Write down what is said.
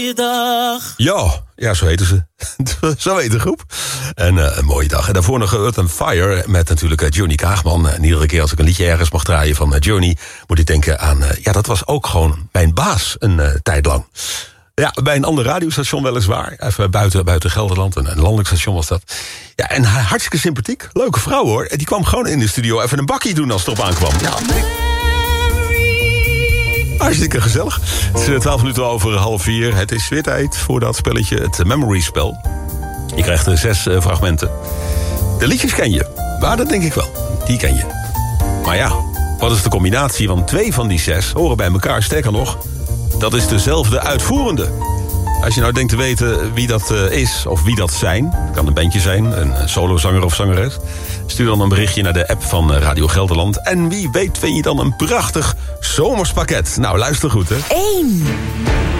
Dag. Ja, zo heten ze. Zo heet de groep. En een mooie dag. En daarvoor nog Earth and Fire met natuurlijk Johnny Kaagman. En iedere keer als ik een liedje ergens mag draaien van Johnny, moet ik denken aan... dat was ook gewoon mijn baas een tijd lang. Ja, bij een ander radiostation weliswaar. Even buiten Gelderland, een landelijk station was dat. Ja, en hartstikke sympathiek. Leuke vrouw hoor. En die kwam gewoon in de studio even een bakkie doen als het erop aankwam. Ja, hartstikke gezellig. Het is 12 minuten over 3:30. Het is weer tijd voor dat spelletje, het Memory spel. Je krijgt 6 fragmenten. De liedjes ken je. Maar dat denk ik wel. Die ken je. Maar ja, wat is de combinatie? Want 2 van die 6 horen bij elkaar. Sterker nog, dat is dezelfde uitvoerende. Als je nou denkt te weten wie dat is of wie dat zijn... het kan een bandje zijn, een solozanger of zangeres... stuur dan een berichtje naar de app van Radio Gelderland... en wie weet vind je dan een prachtig zomerspakket. Nou, luister goed, hè. 1.